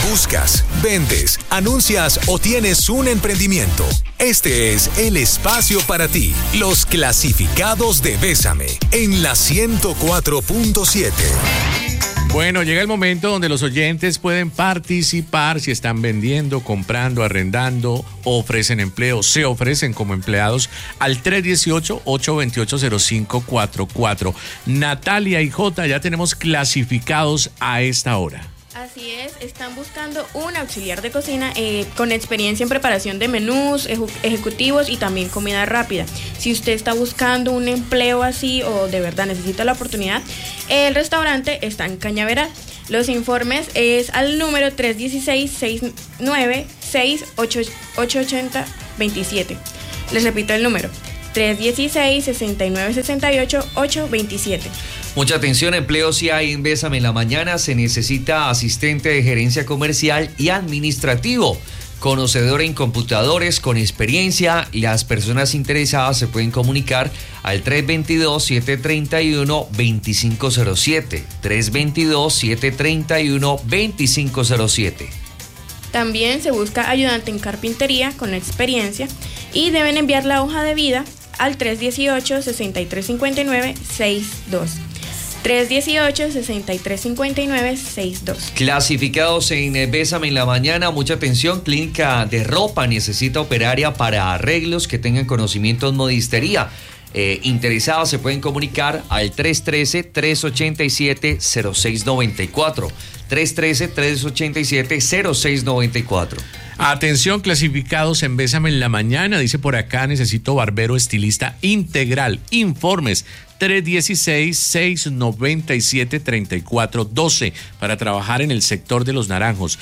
¿Buscas, vendes, anuncias o tienes un emprendimiento? Este es el espacio para ti. Los clasificados de Bésame en la 104.7. Bueno, llega el momento donde los oyentes pueden participar si están vendiendo, comprando, arrendando, ofrecen empleo, se ofrecen como empleados al 318-828-0544. Natalia y Jota, ya tenemos clasificados a esta hora. Así es, están buscando un auxiliar de cocina con experiencia en preparación de menús ejecutivos y también comida rápida. Si usted está buscando un empleo así o de verdad necesita la oportunidad, el restaurante está en Cañaveral. Los informes es al número 316-696-880-27. Les repito el número, 316-6968-827. Mucha atención, empleo si hay en Bésame en la mañana. Se necesita asistente de gerencia comercial y administrativo, conocedor en computadores, con experiencia. Las personas interesadas se pueden comunicar al 322-731-2507. 322-731-2507. También se busca ayudante en carpintería con experiencia y deben enviar la hoja de vida al 318-6359-62. 318-6359-62. Clasificados en Bésame en la mañana. Mucha atención, clínica de ropa necesita operaria para arreglos que tengan conocimiento en modistería. Interesados se pueden comunicar al 313-387-0694. 313-387-0694. Atención, clasificados en Bésame en la mañana. Dice por acá, necesito barbero estilista integral. Informes 316-697-3412 para trabajar en el sector de Los Naranjos.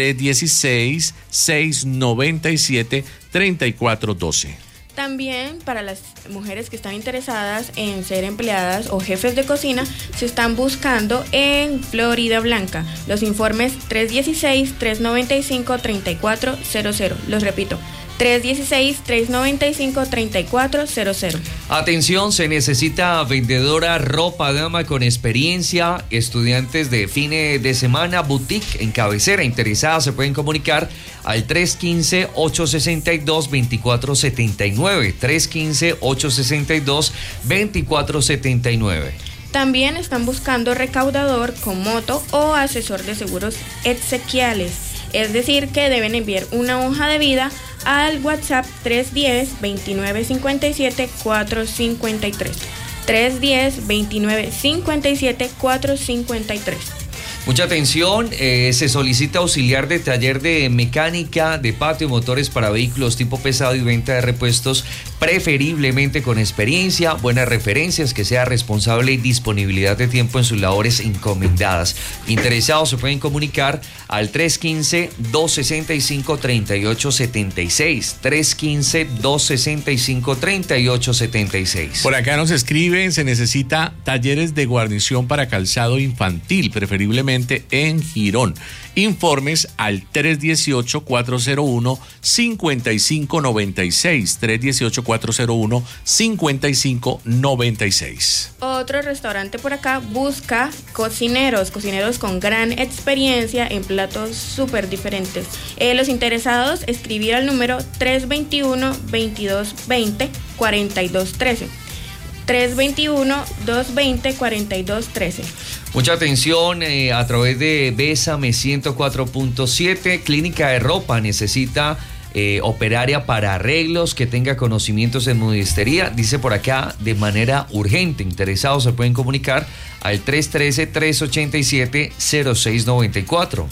316-697-3412. También para las mujeres que están interesadas en ser empleadas o jefes de cocina, se están buscando en Florida Blanca. Los informes 316-395-3400. Los repito, 316-395-3400. Atención, se necesita vendedora ropa dama con experiencia, estudiantes de fin de semana, boutique en cabecera. Interesadas se pueden comunicar al 315-862-2479. 315-862-2479. También están buscando recaudador con moto o asesor de seguros exequiales. Es decir, que deben enviar una hoja de vida al WhatsApp 310-2957-453. 310-2957-453. Mucha atención, se solicita auxiliar de taller de mecánica de patio, motores para vehículos tipo pesado y venta de repuestos, preferiblemente con experiencia, buenas referencias, que sea responsable y disponibilidad de tiempo en sus labores encomendadas. Interesados se pueden comunicar al 315-265-3876. 315-265-3876. Por acá nos escriben, se necesita talleres de guarnición para calzado infantil, preferiblemente en Girón. Informes al 318-401-5596. 318-401-5596. Otro restaurante por acá busca cocineros con gran experiencia en platos súper diferentes. Los interesados, escribir al número 321-2220-4213. 321-220-4213. Mucha atención, a través de Bésame 104.7, clínica de ropa necesita operaria para arreglos que tenga conocimientos en modistería. Dice por acá, de manera urgente. Interesados se pueden comunicar al 313-387-0694.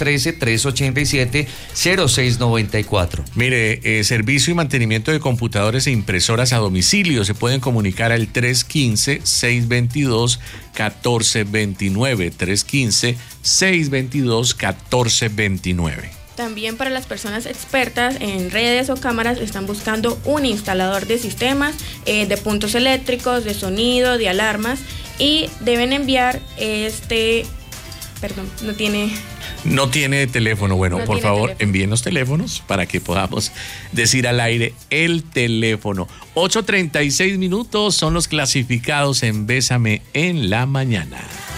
313-387-0694. Mire, servicio y mantenimiento de computadores e impresoras a domicilio. Se pueden comunicar al 315-622-1429. 315-622-1429. También para las personas expertas en redes o cámaras, están buscando un instalador de sistemas, de puntos eléctricos, de sonido, de alarmas, y deben enviar No tiene teléfono. Bueno, no por favor, teléfono. envíen los teléfonos para que podamos decir al aire el teléfono. 8:36 son los clasificados en Bésame en la mañana.